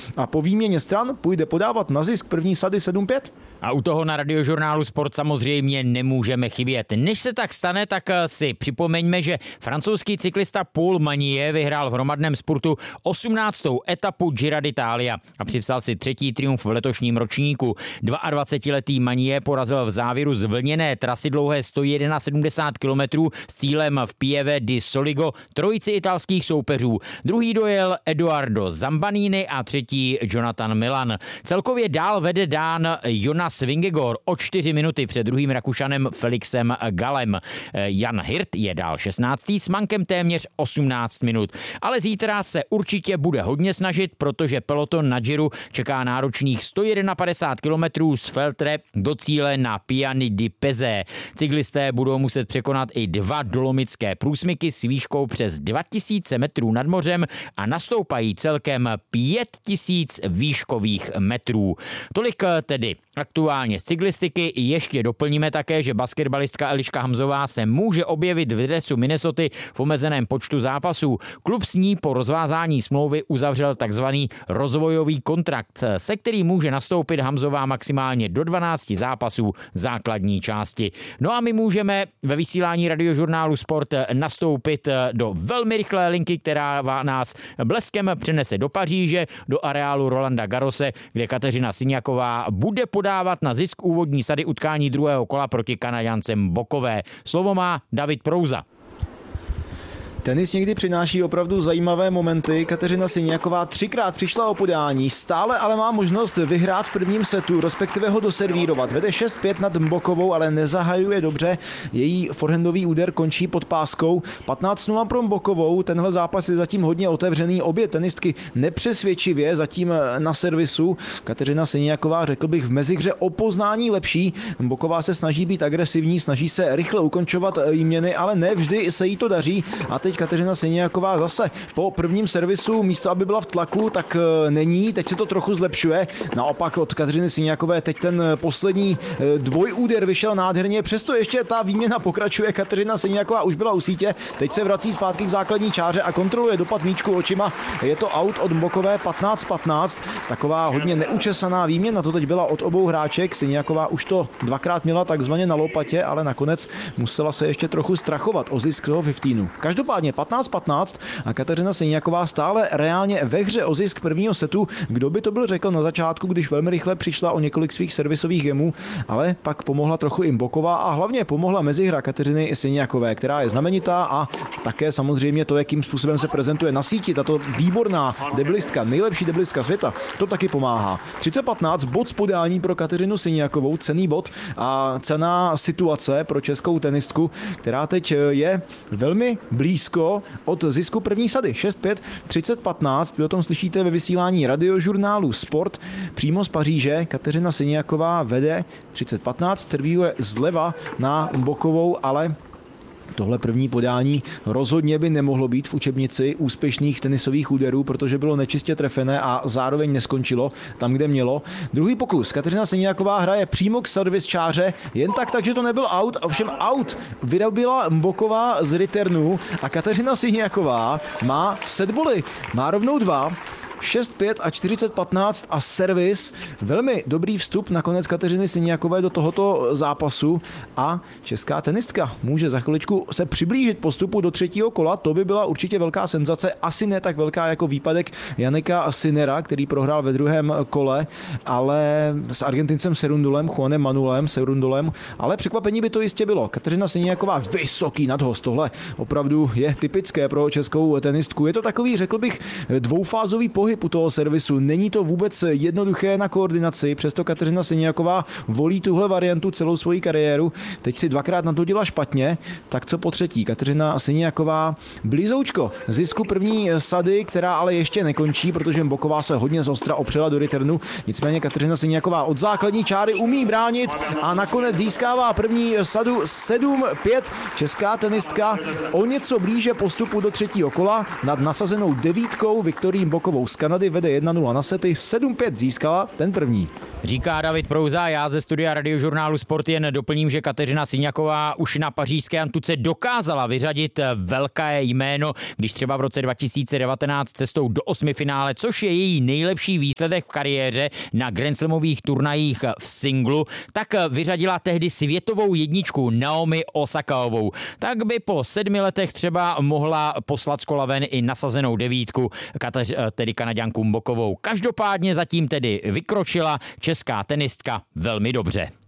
a po výměně stran půjde podávat na zisk první sady 7-5. A u toho na Radiožurnálu Sport samozřejmě nemůžeme chybět. Než se tak stane, tak si připomeňme, že francouzský cyklista Paul Magnier vyhrál v hromadném spurtu 18. etapu Gira d'Italia a připsal si 3. triumf v letošním ročníku. 22-letý Magnier porazil v závěru zvlněné trasy dlouhé 171 km s cílem v Pieve di Soligo trojici italských soupeřů. Druhý dojel Edoardo Zambanini a třetí Jonathan Milan. Celkově dál vede Dán Jonas Vingegaard o 4 minuty před druhým Rakušanem Felixem Galem. Jan Hirt je dál 16. s mankem téměř 18 minut. Ale zítra se určitě bude hodně snažit, protože peloton na Giru čeká náročných 151 km z Feltre do cíle na Piani di Pese. Cyklisté budou muset překonat i 2 dolomické průsmyky s výškou přes 2000 metrů nad mořem a nastoupají celkem 5000 výškových metrů. Tolik tedy aktuálně z cyklistiky. Ještě doplníme také, že basketbalistka Eliška Hamzová se může objevit v dresu Minnesoty v omezeném počtu zápasů. Klub s ní po rozvázání smlouvy uzavřel takzvaný rozvojový kontrakt, se kterým může nastoupit Hamzová maximálně do 12 zápasů základní části. No a my můžeme ve vysílání Radiožurnálu Sport nastoupit do velmi rychlé linky, která nás bleskem přenese do Paříže, do areálu Rolanda Garrose, kde Kateřina Syňaková bude podávat na zisk úvodní sady utkání druhého kola proti Kanaďance Mbokové. Slovo má David Prouza. Tenis někdy přináší opravdu zajímavé momenty. Kateřina Syňaková 3krát přišla o podání, stále ale má možnost vyhrát v prvním setu, respektive ho doservírovat. Vede 6-5 nad Mbokovou, ale nezahajuje dobře. Její forehandový úder končí pod páskou. 15-0 pro Mbokovou. Tenhle zápas je zatím hodně otevřený. Obě tenistky nepřesvědčivě zatím na servisu. Kateřina Syňaková, řekl bych, v mezihře o poznání lepší. Mboková se snaží být agresivní, snaží se rychle ukončovat výměny, ale ne vždy se jí to daří. A teď Kateřina Syňaková zase po prvním servisu, místo aby byla v tlaku, tak není, teď se to trochu zlepšuje. Naopak od Kateřiny Syňakové teď ten poslední dvojúder vyšel nádherně, přesto ještě ta výměna pokračuje. Kateřina Syňaková už byla u sítě, teď se vrací zpátky k základní čáře a kontroluje dopad míčku očima. Je to out od Mbokové 15-15, taková hodně neučesaná výměna, to teď byla od obou hráček. Syňaková už to dvakrát měla takzvaně na lopatě, ale nakonec musela se ještě trochu strachovat o zisk toho 15. Každopádně 15-15 a Kateřina Syňaková stále reálně ve hře o zisk prvního setu. Kdo by to byl řekl na začátku, když velmi rychle přišla o několik svých servisových gemů, ale pak pomohla trochu i Mboková a hlavně pomohla mezihra Kateřiny Syňakové, která je znamenitá a také samozřejmě to, jakým způsobem se prezentuje na síti, tato výborná deblistka, nejlepší deblistka světa, to taky pomáhá. 30-15, bod z podání pro Kateřinu Syňakovou, cenný bod a cenná situace pro českou tenistku, která teď je velmi blízko od zisku první sady. 6-5, 30-15, vy o tom slyšíte ve vysílání Radiožurnálu Sport přímo z Paříže. Kateřina Syňaková vede 30-15, servíruje zleva na Mbokovou, ale tohle první podání rozhodně by nemohlo být v učebnici úspěšných tenisových úderů, protože bylo nečistě trefené a zároveň neskončilo tam, kde mělo. Druhý pokus. Kateřina Syňaková hraje přímo k servis čáře, jen tak, takže to nebyl out, ovšem out vyrobila Mboková z returnu a Kateřina Syňaková má setboly, má rovnou 2. 6-5 a 40-15 a servis. Velmi dobrý vstup nakonec Kateřiny Syňakové do tohoto zápasu a česká tenistka může za chviličku se přiblížit postupu do třetího kola. To by byla určitě velká senzace, asi ne tak velká jako výpadek Janeka Sinnera, který prohrál ve druhém kole, ale s Argentincem Serundolem, Juanem Manuelem Serundolem, ale překvapení by to jistě bylo. Kateřina Syňaková vysoký nadhost, tohle opravdu je typické pro českou tenistku. Je to takový, řekl bych, dvoufázový pohyb u toho servisu. Není to vůbec jednoduché na koordinaci, přesto Kateřina Syňaková volí tuhle variantu celou svoji kariéru. Teď si dvakrát natočila špatně, tak co po třetí? Kateřina Syňaková blízoučko zisku první sady, která ale ještě nekončí, protože Mboková se hodně zostra opřela do returnu. Nicméně Kateřina Syňaková od základní čáry umí bránit a nakonec získává první sadu 7-5. Česká tenistka o něco blíže postupu do třetího kola nad nasazenou devítkou Viktorii Mbokovou z Kanady vede 1-0 na sety, 7-5 získala ten první. Říká David Prouza, já ze studia Radiožurnálu Sport jen doplním, že Kateřina Siniaková už na pařížské Antuce dokázala vyřadit velké jméno, když třeba v roce 2019 cestou do 8finále, což je její nejlepší výsledek v kariéře na grandslamových turnajích v singlu, tak vyřadila tehdy světovou jedničku Naomi Osakaovou. Tak by po 7 letech třeba mohla poslat z kola ven i nasazenou devítku, tedy Kanaďanku Mbokovou. Každopádně zatím tedy vykročila česká tenistka velmi dobře.